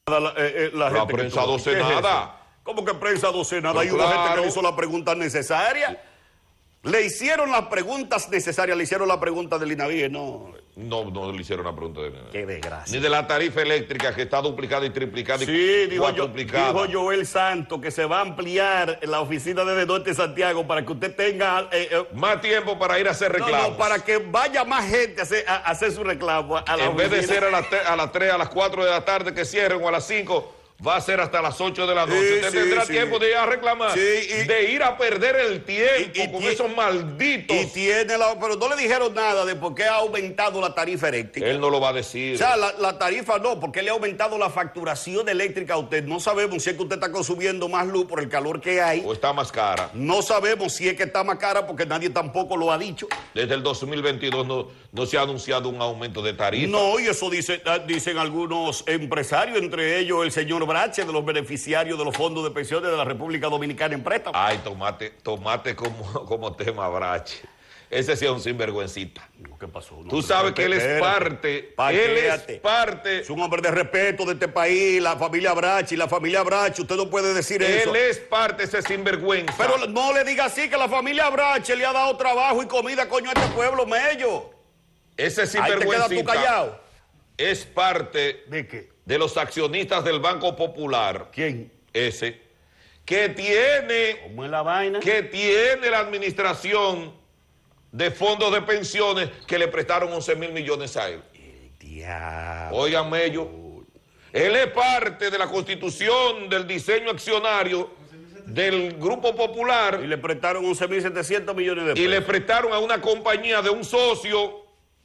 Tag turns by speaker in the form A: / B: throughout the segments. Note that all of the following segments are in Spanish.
A: La
B: gente
A: prensa docenada.
B: ¿Cómo que prensa docenada?
A: No,
B: Hay una gente que
A: claro.
B: le hizo la pregunta necesaria. Le hicieron las preguntas necesarias, le hicieron la pregunta del INAVIE, no.
A: No le hicieron una pregunta de nada.
B: Qué desgracia.
A: Ni de la tarifa eléctrica que está duplicada y triplicada
B: Sí,
A: y
B: dijo
A: cuadruplicada.
B: Joel Santos que se va a ampliar la oficina de Norte Santiago para que usted tenga...
A: Más tiempo para ir a hacer reclamos.
B: No, para que vaya más gente a hacer su reclamo a la
A: En vez de
B: oficina.
A: ser a las 3, a las 4 de la tarde que cierren o a las 5, va a ser hasta las 8 de la noche. Usted tendrá tiempo de ir a reclamar, de ir a perder el tiempo con esos malditos.
B: Y pero no le dijeron nada de por qué ha aumentado la tarifa eléctrica.
A: Él no lo va a decir.
B: O sea, la tarifa no, porque le ha aumentado la facturación eléctrica a usted. No sabemos si es que usted está consumiendo más luz por el calor que hay.
A: O está más cara.
B: No sabemos si es que está más cara porque nadie tampoco lo ha dicho.
A: Desde el 2022 no se ha anunciado un aumento de tarifa.
B: No, y eso dicen algunos empresarios, entre ellos el señor Brache, de los beneficiarios de los fondos de pensiones de la República Dominicana en préstamo.
A: Ay, tomate como tema, Brache. Ese sí es un sinvergüencita.
B: ¿Qué pasó? No,
A: tú sabes que él es parte. Él es parte.
B: Es un hombre de respeto de este país, la familia Brache y la familia Brache. Usted no puede decir eso.
A: Él es parte, ese sinvergüenza.
B: Pero no le diga así, que la familia Brache le ha dado trabajo y comida, coño, a este pueblo mello.
A: Ese sinvergüencita.
B: Ahí te quedas tú callado.
A: Es parte.
B: ¿De qué?
A: De los accionistas del Banco Popular.
B: ¿Quién?
A: Ese. Que tiene.
B: ¿Cómo es la vaina?
A: Que tiene la administración de fondos de pensiones que le prestaron 11,000 millones a él.
B: El diablo.
A: Óiganme ellos. Él es parte de la constitución del diseño accionario del Grupo Popular.
B: Y le prestaron 11.700 millones de pesos.
A: Y le prestaron a una compañía de un socio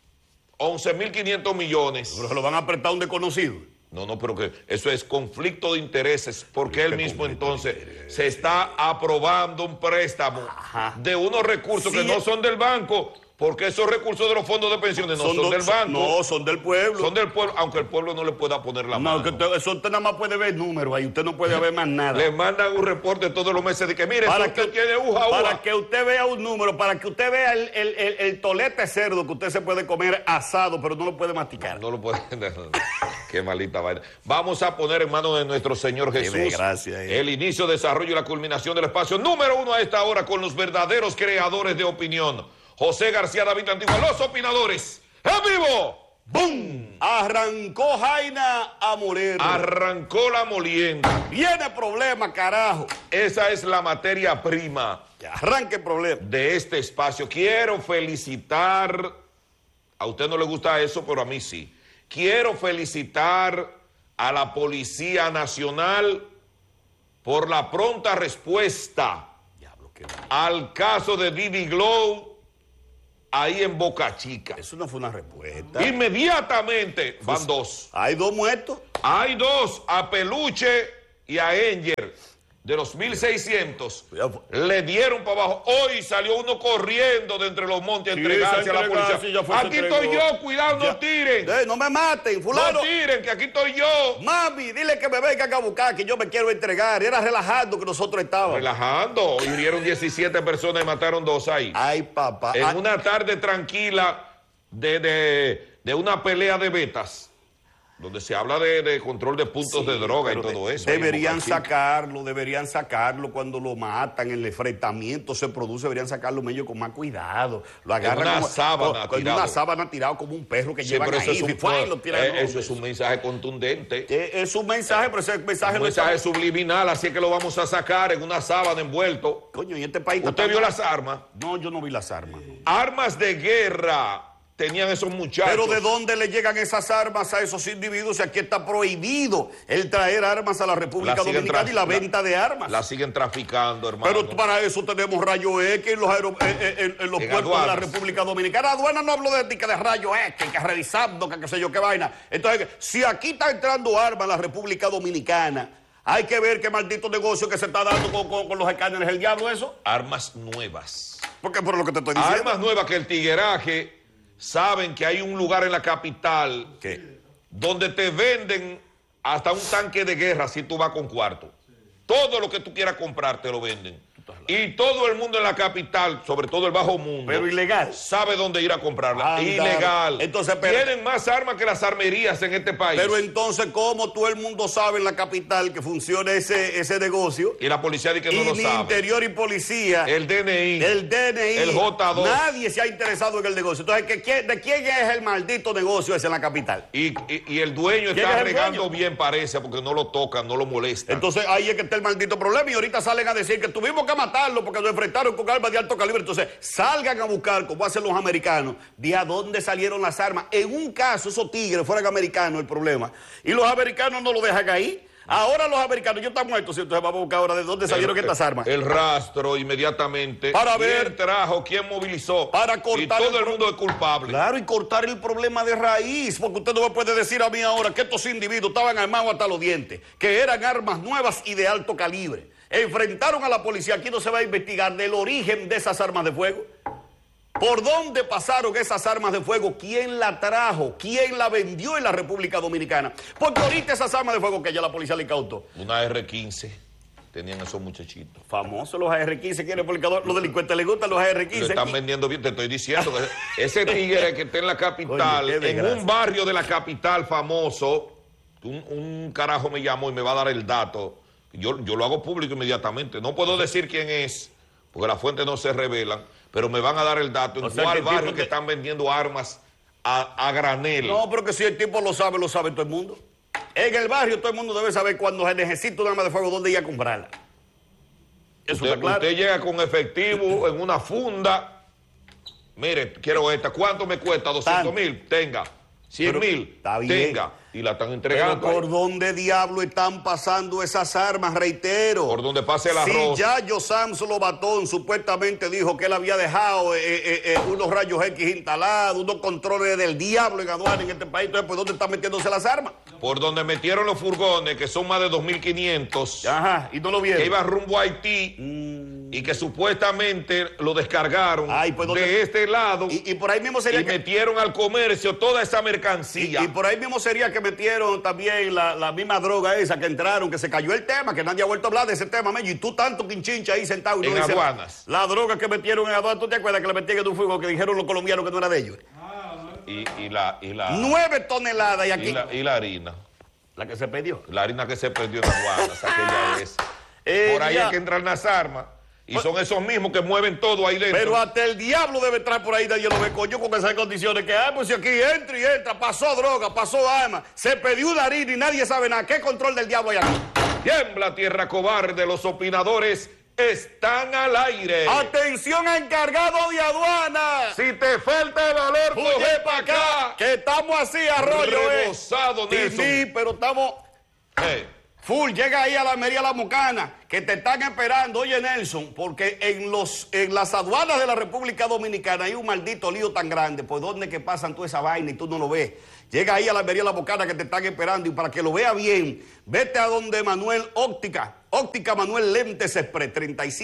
A: 11.500 millones.
B: Pero se lo van a prestar a un desconocido.
A: No, pero que eso es conflicto de intereses, porque él mismo entonces se está aprobando un préstamo de unos recursos que no son del banco, porque esos recursos de los fondos de pensiones no son del banco.
B: No, son del pueblo.
A: Son del pueblo, aunque el pueblo no le pueda poner la mano.
B: No, que usted nada más puede ver números ahí, usted no puede ver más nada.
A: Le mandan un reporte todos los meses de que mire,
B: para
A: usted tiene uja.
B: Para que usted vea un número, para que usted vea el tolete cerdo que usted se puede comer asado, pero no lo puede masticar.
A: No lo puede. Qué maldita vaina. Vamos a poner en manos de nuestro Señor Jesús el inicio, desarrollo y la culminación del espacio número 1 a esta hora con los verdaderos creadores de opinión. José García David Antigua, los opinadores. ¡En vivo! ¡Bum!
B: Arrancó Jaina a morir.
A: Arrancó la molienda.
B: Viene problema, carajo.
A: Esa es la materia prima.
B: Que arranque el problema.
A: De este espacio. Quiero felicitar, a usted no le gusta eso, pero a mí sí. Quiero felicitar a la Policía Nacional por la pronta respuesta al caso de Didi Glow ahí en Boca Chica.
B: Eso no fue una respuesta.
A: Inmediatamente van dos.
B: ¿Hay dos muertos?
A: Hay dos, a Peluche y a Enger. De los 1,600 le dieron para abajo. Hoy salió uno corriendo de entre los montes a entregarse a la policía. Aquí estoy yo, cuidado, no tiren.
B: No me maten, fulano.
A: No tiren, que aquí estoy yo.
B: Mami, dile que me vengan a buscar, que yo me quiero entregar. Era relajando que nosotros estábamos.
A: Relajando. Hirieron 17 personas y mataron 2 ahí.
B: Ay, papá.
A: En una tarde tranquila de una pelea de betas, donde se habla de control de puntos de droga y todo eso.
B: Deberían sacarlo cuando lo matan, el enfrentamiento se produce, deberían sacarlo medio con más cuidado. Lo agarran
A: en una sábana tirado.
B: En una sábana tirado como un perro que llevan ahí.
A: Eso es un mensaje contundente.
B: Es un mensaje, pero ese mensaje
A: no es un mensaje subliminal, así es que lo vamos a sacar en una sábana envuelto.
B: Coño, y este país...
A: ¿Usted vio las armas?
B: No, yo no vi las armas. No.
A: Armas de guerra tenían esos muchachos.
B: Pero ¿de dónde le llegan esas armas a esos individuos? Si aquí está prohibido el traer armas a la República Dominicana y la venta de armas.
A: La siguen traficando, hermano.
B: Pero para eso tenemos rayos X en los puertos de la República Dominicana. La aduana no habló de rayos X, que revisando, que qué sé yo qué vaina. Entonces, si aquí está entrando armas a la República Dominicana, hay que ver qué maldito negocio que se está dando con los escáneres. ¿El diablo eso?
A: Armas nuevas.
B: Porque por lo que te estoy diciendo.
A: Armas nuevas que el tigueraje... Saben que hay un lugar en la capital donde te venden hasta un tanque de guerra si tú vas con cuarto. Todo lo que tú quieras comprar te lo venden. Y todo el mundo en la capital, sobre todo el bajo mundo,
B: pero ilegal,
A: sabe dónde ir a comprarla. Ilegal.
B: Entonces,
A: tienen más armas que las armerías en este país.
B: Pero entonces, ¿cómo todo el mundo sabe en la capital que funciona ese negocio?
A: Y la policía dice que no lo sabe.
B: Y Interior y Policía.
A: El DNI.
B: El
A: J2.
B: Nadie se ha interesado en el negocio. Entonces, ¿de quién es el maldito negocio ese en la capital?
A: Y el dueño está regando bien, parece, porque no lo tocan, no lo molestan.
B: Entonces, ahí es que está el maldito problema. Y ahorita salen a decir que tuvimos que matarlo porque lo enfrentaron con armas de alto calibre. Entonces, salgan a buscar, como hacen los americanos, de a dónde salieron las armas. En un caso, esos tigres fueran americanos el problema. Y los americanos no lo dejan ahí. Ahora los americanos, yo están muertos, entonces vamos a buscar ahora de dónde salieron estas armas.
A: El rastro inmediatamente.
B: Para ver.
A: ¿Quién trajo? ¿Quién movilizó?
B: Para cortar.
A: Y todo el mundo es culpable.
B: Claro, y cortar el problema de raíz. Porque usted no me puede decir a mí ahora que estos individuos estaban armados hasta los dientes, que eran armas nuevas y de alto calibre. Enfrentaron a la policía. Aquí no se va a investigar del origen de esas armas de fuego. ¿Por dónde pasaron esas armas de fuego? ¿Quién la trajo? ¿Quién la vendió en la República Dominicana? Porque ahorita esas armas de fuego que ya la policía le incautó.
A: Una R-15 tenían esos muchachitos.
B: Famosos los AR-15, ¿quién es los delincuentes les gustan los AR-15?
A: Lo están vendiendo bien, te estoy diciendo. Que ese tigre que está en la capital, oye, en un barrio de la capital famoso, un carajo me llamó y me va a dar el dato. Yo lo hago público inmediatamente. No puedo decir quién es, porque las fuentes no se revelan, pero me van a dar el dato en cuál barrio que están vendiendo armas a granel.
B: No, pero que si el tipo lo sabe todo el mundo. En el barrio todo el mundo debe saber cuando se necesita un arma de fuego dónde ir a comprarla. Eso está claro.
A: Usted llega con efectivo en una funda. Mire, quiero esta. ¿Cuánto me cuesta? 200,000. Tenga. 100,000. Tenga. Y la están entregando.
B: Pero ¿por dónde diablo están pasando esas armas? Reitero.
A: Por donde pase el arroz.
B: Si Yayo Samson Lobatón supuestamente dijo que él había dejado unos rayos X instalados, unos controles del diablo en aduana en este país, entonces ¿por dónde están metiéndose las armas?
A: Por donde metieron los furgones, que son más de 2,500.
B: Ajá, y no lo vieron.
A: Que iba rumbo a Haití y que supuestamente lo descargaron de este lado.
B: Y por ahí mismo sería
A: y metieron al comercio toda esa mercancía.
B: Y por ahí mismo sería que metieron también la misma droga esa que entraron, que se cayó el tema, que nadie ha vuelto a hablar de ese tema, y tú tanto quinchincha ahí sentado.
A: En aduanas.
B: La droga que metieron en aduanas, ¿tú te acuerdas que la metían en un fuego que dijeron los colombianos que no era de ellos?
A: Y la
B: 9 toneladas y aquí.
A: Y la harina.
B: La que se perdió.
A: La harina que se perdió en aduanas, aquella vez. Por ahí hay que entrar las armas. Y son esos mismos que mueven todo ahí dentro.
B: Pero hasta el diablo debe entrar por ahí, nadie lo ve, coño, con esas condiciones que hay. Pues si aquí entra y entra, pasó droga, pasó arma, se perdió una harina y nadie sabe nada. ¿Qué control del diablo hay aquí?
A: Tiembla, tierra cobarde, los opinadores están al aire.
B: Atención, encargado de aduana.
A: Si te falta el valor, coge para acá.
B: Que estamos así, arroyo,
A: rebosado, Nelson.
B: Sí, pero estamos... Full, llega ahí a la Almería La Mocana, que te están esperando. Oye, Nelson, porque en las aduanas de la República Dominicana hay un maldito lío tan grande. ¿Por dónde que pasan toda esa vaina y tú no lo ves? Llega ahí a la Almería La Mocana, que te están esperando, y para que lo vea bien, vete a donde Manuel Óptica Manuel Lentes Express,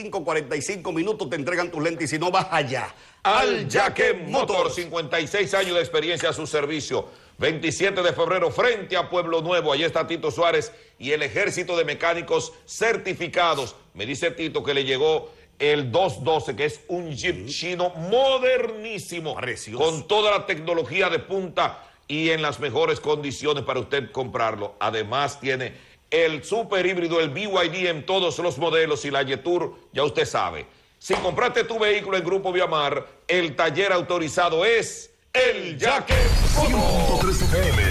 B: 35-45 minutos te entregan tus lentes, y si no vas allá.
A: Al Yaque Motor, 56 años de experiencia a su servicio. 27 de febrero, frente a Pueblo Nuevo. Allí está Tito Suárez y el ejército de mecánicos certificados. Me dice Tito que le llegó el 212, que es un Jeep chino modernísimo. Precioso. Con toda la tecnología de punta y en las mejores condiciones para usted comprarlo. Además tiene el super híbrido, el BYD en todos los modelos, y la Yetur, ya usted sabe. Si compraste tu vehículo en Grupo Viamar, el taller autorizado es El Yaque Motor.
C: 100.3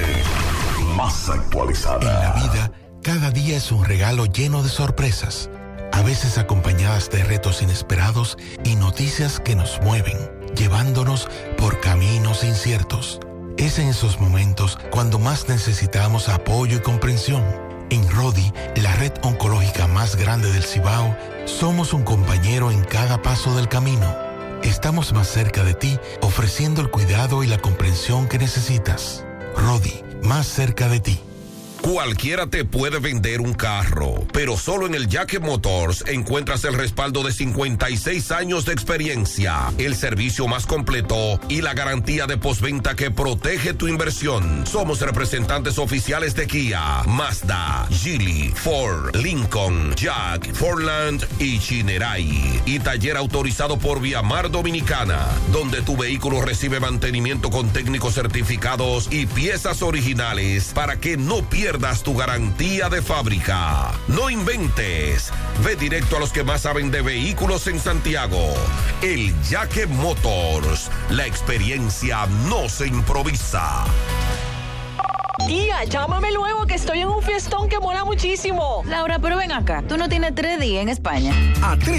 C: FM, más actualizada.
D: En la vida, cada día es un regalo lleno de sorpresas, a veces acompañadas de retos inesperados y noticias que nos mueven, llevándonos por caminos inciertos. Es en esos momentos cuando más necesitamos apoyo y comprensión. En Rodi, la red oncológica más grande del Cibao, somos un compañero en cada paso del camino. Estamos más cerca de ti, ofreciendo el cuidado y la comprensión que necesitas. Rodi, más cerca de ti.
E: Cualquiera te puede vender un carro, pero solo en el Jaque Motors encuentras el respaldo de 56 años de experiencia, el servicio más completo y la garantía de postventa que protege tu inversión. Somos representantes oficiales de Kia, Mazda, Geely, Ford, Lincoln, Jack, Fordland y Chinerai. Y taller autorizado por Viamar Dominicana, donde tu vehículo recibe mantenimiento con técnicos certificados y piezas originales para que no pierdas tu garantía de fábrica. No inventes. Ve directo a los que más saben de vehículos en Santiago. El Jaque Motors. La experiencia no se improvisa.
F: Tía, llámame luego que estoy en un fiestón que mola muchísimo.
G: Laura, pero ven acá. Tú no tienes 3 días en España.